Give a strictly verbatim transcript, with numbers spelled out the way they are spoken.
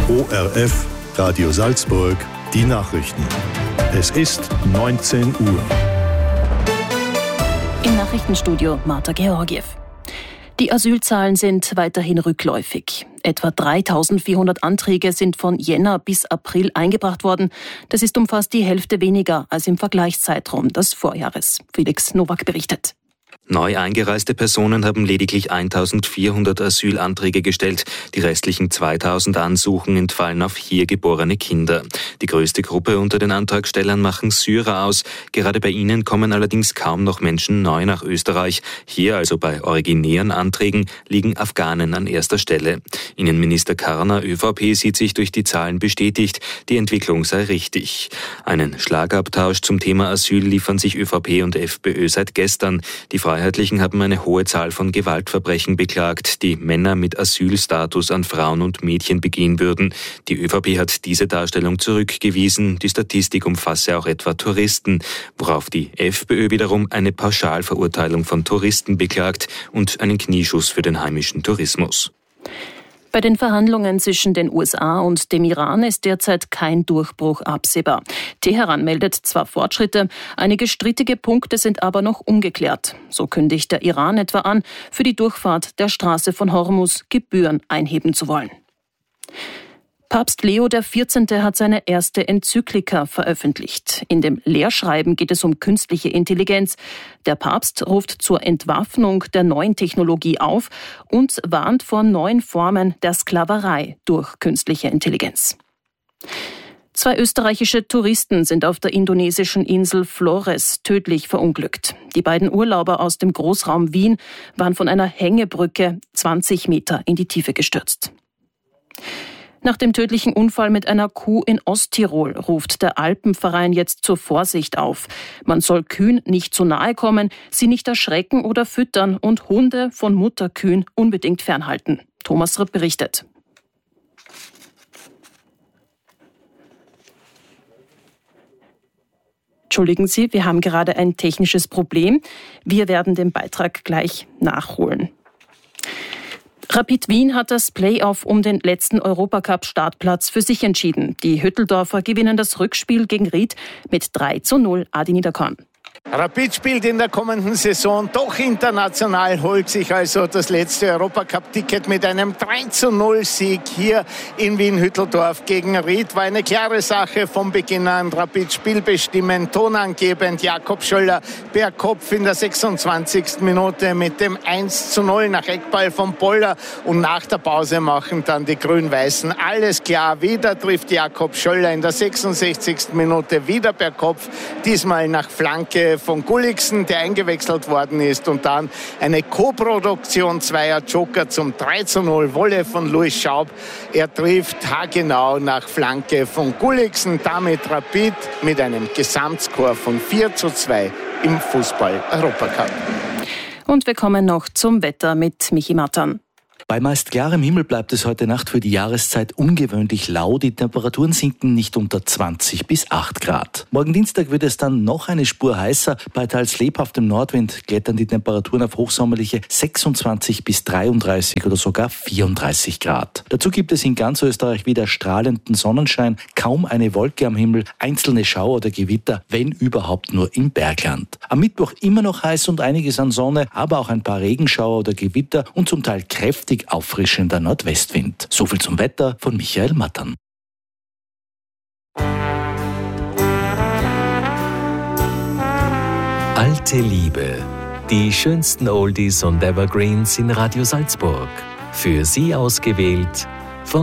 O R F, Radio Salzburg, die Nachrichten. Es ist neunzehn Uhr. Im Nachrichtenstudio Marta Georgiev. Die Asylzahlen sind weiterhin rückläufig. Etwa dreitausendvierhundert Anträge sind von Jänner bis April eingebracht worden. Das ist um fast die Hälfte weniger als im Vergleichszeitraum des Vorjahres. Felix Nowak berichtet. Neu eingereiste Personen haben lediglich eintausendvierhundert Asylanträge gestellt. Die restlichen zweitausend Ansuchen entfallen auf hier geborene Kinder. Die größte Gruppe unter den Antragstellern machen Syrer aus. Gerade bei ihnen kommen allerdings kaum noch Menschen neu nach Österreich. Hier, also bei originären Anträgen, liegen Afghanen an erster Stelle. Innenminister Karner, ÖVP, sieht sich durch die Zahlen bestätigt, die Entwicklung sei richtig. Einen Schlagabtausch zum Thema Asyl liefern sich ÖVP und FPÖ seit gestern. Die Freiheitlichen haben eine hohe Zahl von Gewaltverbrechen beklagt, die Männer mit Asylstatus an Frauen und Mädchen begehen würden. Die ÖVP hat diese Darstellung zurückgewiesen. Die Statistik umfasse auch etwa Touristen, worauf die FPÖ wiederum eine Pauschalverurteilung von Touristen beklagt und einen Knieschuss für den heimischen Tourismus. Bei den Verhandlungen zwischen den U S A und dem Iran ist derzeit kein Durchbruch absehbar. Teheran meldet zwar Fortschritte, einige strittige Punkte sind aber noch ungeklärt. So kündigt der Iran etwa an, für die Durchfahrt der Straße von Hormuz Gebühren einheben zu wollen. Papst Leo der vierzehnte hat seine erste Enzyklika veröffentlicht. In dem Lehrschreiben geht es um künstliche Intelligenz. Der Papst ruft zur Entwaffnung der neuen Technologie auf und warnt vor neuen Formen der Sklaverei durch künstliche Intelligenz. Zwei österreichische Touristen sind auf der indonesischen Insel Flores tödlich verunglückt. Die beiden Urlauber aus dem Großraum Wien waren von einer Hängebrücke zwanzig Meter in die Tiefe gestürzt. Nach dem tödlichen Unfall mit einer Kuh in Osttirol ruft der Alpenverein jetzt zur Vorsicht auf. Man soll Kühen nicht zu nahe kommen, sie nicht erschrecken oder füttern und Hunde von Mutterkühen unbedingt fernhalten. Thomas Ripp berichtet. Entschuldigen Sie, wir haben gerade ein technisches Problem. Wir werden den Beitrag gleich nachholen. Rapid Wien hat das Playoff um den letzten Europacup-Startplatz für sich entschieden. Die Hütteldorfer gewinnen das Rückspiel gegen Ried mit drei zu null. Adi Niederkorn. Rapid spielt in der kommenden Saison doch international, holt sich also das letzte Europacup-Ticket mit einem drei zu null Sieg hier in Wien-Hütteldorf gegen Ried. War eine klare Sache vom Beginn an. Rapid spielbestimmend, tonangebend. Jakob Schöller per Kopf in der sechsundzwanzigsten Minute mit dem eins zu null nach Eckball von Poller. Und nach der Pause machen dann die Grün-Weißen alles klar. Wieder trifft Jakob Schöller in der sechsundsechzigsten Minute wieder per Kopf. Diesmal nach Flanke von Gulliksen, der eingewechselt worden ist, und dann eine Co-Produktion zweier Joker zum drei zu null. Wolle von Louis Schaub. Er trifft haargenau nach Flanke von Gulliksen. Damit Rapid mit einem Gesamtscore von vier zu zwei im Fußball-Europacup. Und wir kommen noch zum Wetter mit Michi Mattern. Bei meist klarem Himmel bleibt es heute Nacht für die Jahreszeit ungewöhnlich lau. Die Temperaturen sinken nicht unter zwanzig bis acht Grad. Morgen Dienstag wird es dann noch eine Spur heißer. Bei teils lebhaftem Nordwind klettern die Temperaturen auf hochsommerliche sechsundzwanzig bis dreiunddreißig oder sogar vierunddreißig Grad. Dazu gibt es in ganz Österreich wieder strahlenden Sonnenschein, kaum eine Wolke am Himmel, einzelne Schauer oder Gewitter, wenn überhaupt nur im Bergland. Am Mittwoch immer noch heiß und einiges an Sonne, aber auch ein paar Regenschauer oder Gewitter und zum Teil kräftig auffrischender Nordwestwind. So viel zum Wetter von Michael Mattern. Alte Liebe. Die schönsten Oldies und Evergreens in Radio Salzburg. Für Sie ausgewählt